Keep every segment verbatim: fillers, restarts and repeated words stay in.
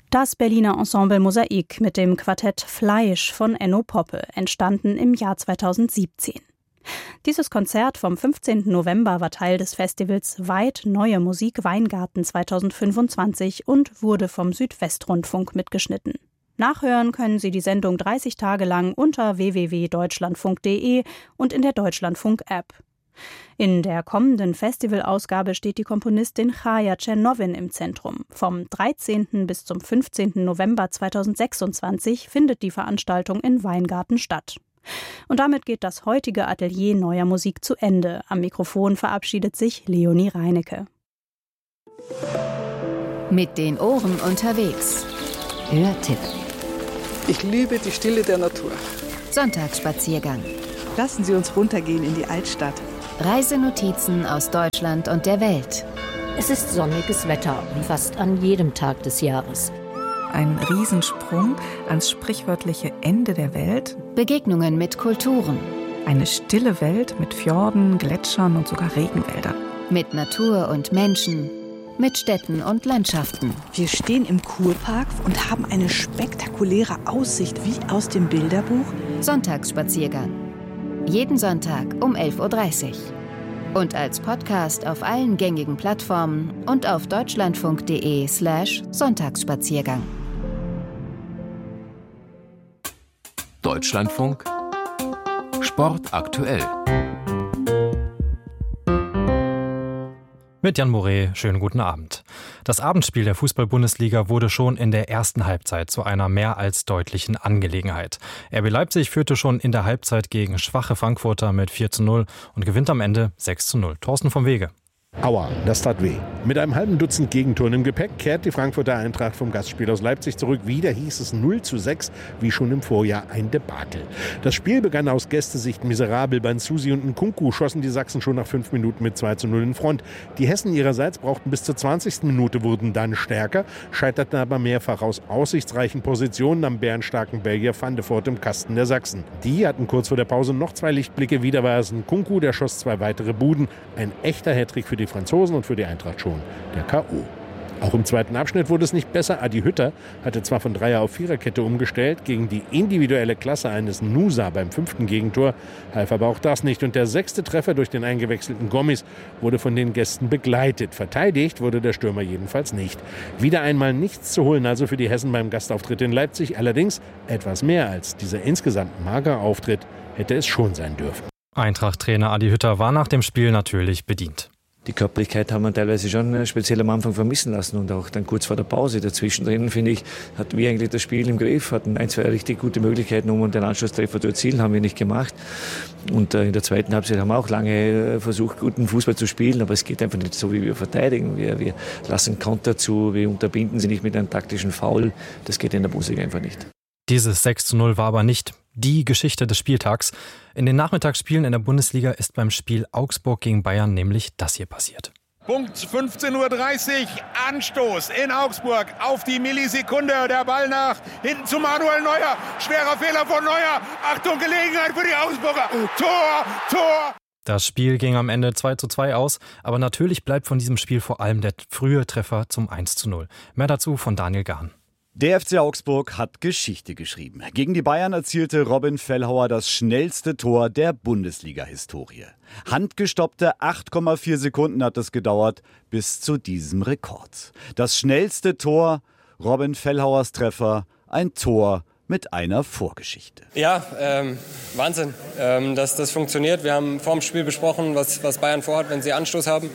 Das Berliner Ensemble Mosaik mit dem Quartett Fleisch von Enno Poppe, entstanden im Jahr zweitausendsiebzehn. Dieses Konzert vom fünfzehnten November war Teil des Festivals Weit Neue Musik Weingarten zweitausendfünfundzwanzig und wurde vom Südwestrundfunk mitgeschnitten. Nachhören können Sie die Sendung dreißig Tage lang unter w w w punkt deutschlandfunk punkt de und in der Deutschlandfunk-App. In der kommenden Festivalausgabe steht die Komponistin Chaya Czernowin im Zentrum. Vom dreizehnten bis zum fünfzehnten November zweitausendsechsundzwanzig findet die Veranstaltung in Weingarten statt. Und damit geht das heutige Atelier Neuer Musik zu Ende. Am Mikrofon verabschiedet sich Leonie Reinecke. Mit den Ohren unterwegs. Hörtipp. Ich liebe die Stille der Natur. Sonntagsspaziergang. Lassen Sie uns runtergehen in die Altstadt. Reisenotizen aus Deutschland und der Welt. Es ist sonniges Wetter, fast an jedem Tag des Jahres. Ein Riesensprung ans sprichwörtliche Ende der Welt. Begegnungen mit Kulturen. Eine stille Welt mit Fjorden, Gletschern und sogar Regenwäldern. Mit Natur und Menschen. Mit Städten und Landschaften. Wir stehen im Kurpark und haben eine spektakuläre Aussicht wie aus dem Bilderbuch. Sonntagsspaziergang. Jeden Sonntag um elf Uhr dreißig. Und als Podcast auf allen gängigen Plattformen und auf deutschlandfunk.de slash Sonntagsspaziergang. Deutschlandfunk Sport aktuell. Mit Jan Moret, schönen guten Abend. Das Abendspiel der Fußball-Bundesliga wurde schon in der ersten Halbzeit zu einer mehr als deutlichen Angelegenheit. R B Leipzig führte schon in der Halbzeit gegen schwache Frankfurter mit vier zu null und gewinnt am Ende sechs zu null. Thorsten vom Wege. Aua, das tat weh. Mit einem halben Dutzend Gegentoren im Gepäck kehrt die Frankfurter Eintracht vom Gastspiel aus Leipzig zurück. Wieder hieß es null zu sechs, wie schon im Vorjahr ein Debakel. Das Spiel begann aus Gästesicht miserabel. Banzusi und Nkunku schossen die Sachsen schon nach fünf Minuten mit zwei zu null in Front. Die Hessen ihrerseits brauchten bis zur zwanzigsten Minute, wurden dann stärker, scheiterten aber mehrfach aus aussichtsreichen Positionen am bärenstarken Belgier Van de Voort im Kasten der Sachsen. Die hatten kurz vor der Pause noch zwei Lichtblicke. Wieder war es Nkunku, der schoss zwei weitere Buden. Ein echter Hattrick für die Franzosen und für die Eintracht schon der K O. Auch im zweiten Abschnitt wurde es nicht besser. Adi Hütter hatte zwar von Dreier- auf Viererkette umgestellt, gegen die individuelle Klasse eines Nusa beim fünften Gegentor half aber auch das nicht. Und der sechste Treffer durch den eingewechselten Gomis wurde von den Gästen begleitet. Verteidigt wurde der Stürmer jedenfalls nicht. Wieder einmal nichts zu holen also für die Hessen beim Gastauftritt in Leipzig. Allerdings etwas mehr als dieser insgesamt magere Auftritt hätte es schon sein dürfen. Eintracht-Trainer Adi Hütter war nach dem Spiel natürlich bedient. Die Körperlichkeit haben wir teilweise schon speziell am Anfang vermissen lassen und auch dann kurz vor der Pause dazwischen drin, finde ich, hatten wir eigentlich das Spiel im Griff, hatten ein, zwei richtig gute Möglichkeiten, um den Anschlusstreffer zu erzielen, haben wir nicht gemacht. Und in der zweiten Halbzeit haben wir auch lange versucht, guten Fußball zu spielen, aber es geht einfach nicht so, wie wir verteidigen. Wir, wir lassen Konter zu, wir unterbinden sie nicht mit einem taktischen Foul. Das geht in der Bundesliga einfach nicht. Dieses sechs zu null war aber nicht die Geschichte des Spieltags. In den Nachmittagsspielen in der Bundesliga ist beim Spiel Augsburg gegen Bayern nämlich das hier passiert. Punkt fünfzehn Uhr dreißig, Anstoß in Augsburg auf die Millisekunde. Der Ball nach hinten zu Manuel Neuer. Schwerer Fehler von Neuer. Achtung, Gelegenheit für die Augsburger. Tor, Tor. Das Spiel ging am Ende zwei zu zwei aus, aber natürlich bleibt von diesem Spiel vor allem der frühe Treffer zum eins zu null. Mehr dazu von Daniel Gahn. Der F C Augsburg hat Geschichte geschrieben. Gegen die Bayern erzielte Robin Fellhauer das schnellste Tor der Bundesliga-Historie. Handgestoppte acht Komma vier Sekunden hat es gedauert bis zu diesem Rekord. Das schnellste Tor, Robin Fellhauers Treffer, ein Tor mit einer Vorgeschichte. Ja, ähm, Wahnsinn, ähm, dass das funktioniert. Wir haben vor dem Spiel besprochen, was, was Bayern vorhat, wenn sie Anstoß haben.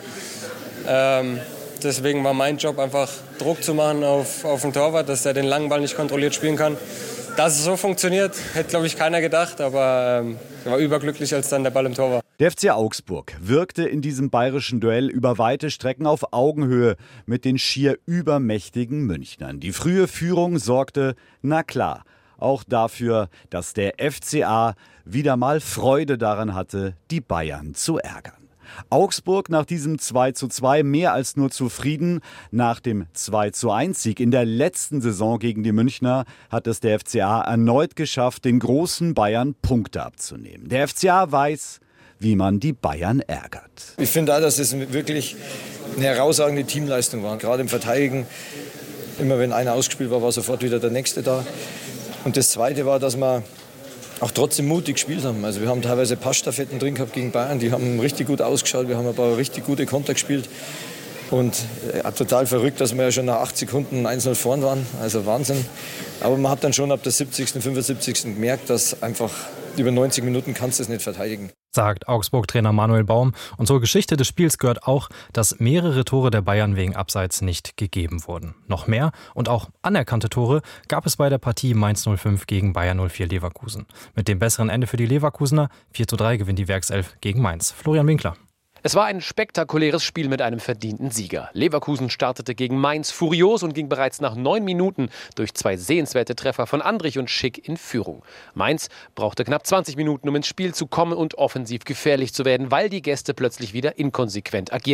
Ähm, Deswegen war mein Job einfach Druck zu machen auf, auf den Torwart, dass er den langen Ball nicht kontrolliert spielen kann. Dass es so funktioniert, hätte, glaube ich, keiner gedacht. Aber ähm, ich war überglücklich, als dann der Ball im Tor war. Der F C Augsburg wirkte in diesem bayerischen Duell über weite Strecken auf Augenhöhe mit den schier übermächtigen Münchnern. Die frühe Führung sorgte, na klar, auch dafür, dass der F C A wieder mal Freude daran hatte, die Bayern zu ärgern. Augsburg nach diesem zwei zu zwei mehr als nur zufrieden. Nach dem zwei zu eins Sieg in der letzten Saison gegen die Münchner hat es der F C A erneut geschafft, den großen Bayern Punkte abzunehmen. Der F C A weiß, wie man die Bayern ärgert. Ich finde auch, dass es wirklich eine herausragende Teamleistung war. Gerade im Verteidigen Immer wenn einer ausgespielt war, war sofort wieder der Nächste da. Und das Zweite war, dass wir auch trotzdem mutig gespielt haben. Also wir haben teilweise Passstaffetten drin gehabt gegen Bayern, die haben richtig gut ausgeschaut, wir haben ein paar richtig gute Konter gespielt. Und ja, total verrückt, dass wir ja schon nach acht Sekunden eins null vorn waren, also Wahnsinn. Aber man hat dann schon ab der siebzigsten, fünfundsiebzigsten gemerkt, dass einfach über neunzig Minuten kannst du es nicht verteidigen. Sagt Augsburg-Trainer Manuel Baum. Und zur Geschichte des Spiels gehört auch, dass mehrere Tore der Bayern wegen Abseits nicht gegeben wurden. Noch mehr und auch anerkannte Tore gab es bei der Partie Mainz null fünf gegen Bayer null vier Leverkusen. Mit dem besseren Ende für die Leverkusener, vier zu drei gewinnt die Werkself gegen Mainz. Florian Winkler. Es war ein spektakuläres Spiel mit einem verdienten Sieger. Leverkusen startete gegen Mainz furios und ging bereits nach neun Minuten durch zwei sehenswerte Treffer von Andrich und Schick in Führung. Mainz brauchte knapp zwanzig Minuten, um ins Spiel zu kommen und offensiv gefährlich zu werden, weil die Gäste plötzlich wieder inkonsequent agierten.